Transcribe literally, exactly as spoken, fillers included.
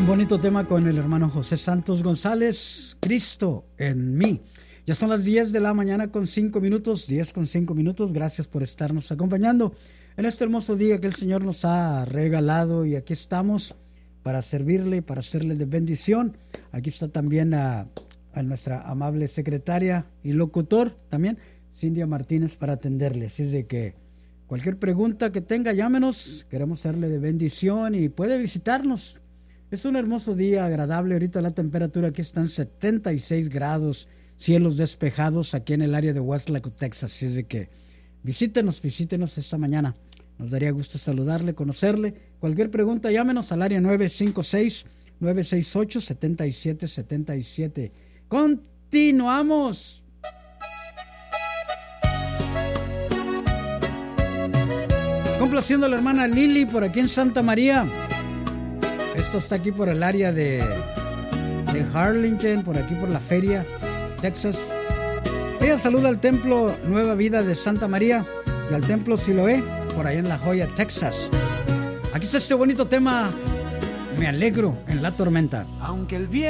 Un bonito tema con el hermano José Santos González, Cristo en mí. Ya son las diez de la mañana con cinco minutos, diez con cinco minutos. Gracias por estarnos acompañando en este hermoso día que el Señor nos ha regalado, y aquí estamos para servirle, para hacerle de bendición. Aquí está también a, a nuestra amable secretaria y locutor también, Cindia Martínez, para atenderle. Así es de que cualquier pregunta que tenga, llámenos, queremos serle de bendición y puede visitarnos. Es un hermoso día, agradable. Ahorita la temperatura aquí está en setenta y seis grados, cielos despejados aquí en el área de Westlake, Texas. Así es de que visítenos, visítenos esta mañana. Nos daría gusto saludarle, conocerle. Cualquier pregunta, llámenos al área nueve cinco seis, nueve seis ocho, siete siete siete siete. Continuamos. Complaciendo a la hermana Lili por aquí en Santa María. Esto está aquí por el área de, de Harlingen, por aquí por la feria, Texas. Ella saluda al templo Nueva Vida de Santa María y al templo Siloé, por allá en La Joya, Texas. Aquí está este bonito tema, Me alegro en la tormenta. Aunque el viento